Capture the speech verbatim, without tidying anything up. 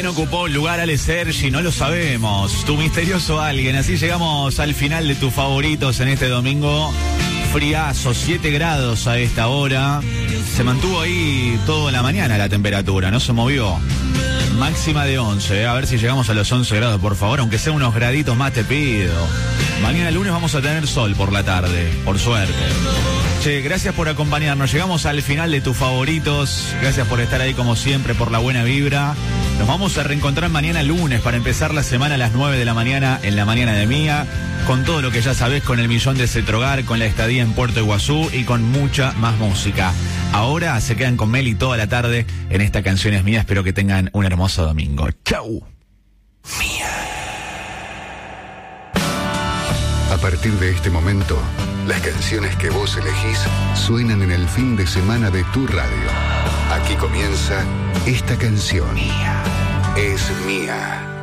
¿Quién ocupó el lugar Ale Sergi? No lo sabemos. Tu misterioso alguien. Así llegamos al final de tus favoritos en este domingo. Friazo, siete grados a esta hora. Se mantuvo ahí toda la mañana la temperatura, no se movió. Máxima de once, ¿eh? A ver si llegamos a los once grados, por favor, aunque sea unos graditos más te pido. Mañana lunes vamos a tener sol por la tarde, por suerte. Che, gracias por acompañarnos, llegamos al final de tus favoritos. Gracias por estar ahí como siempre, por la buena vibra. Nos vamos a reencontrar mañana lunes para empezar la semana a las nueve de la mañana en la mañana de Mía, con todo lo que ya sabés, con el millón de Cetrogar, con la estadía en Puerto Iguazú y con mucha más música. Ahora se quedan con Meli toda la tarde en esta Canciones Mías. Espero que tengan un hermoso domingo. Chau. Mía. A partir de este momento, las canciones que vos elegís suenan en el fin de semana de tu radio. Aquí comienza Esta Canción. Mía. Es mía.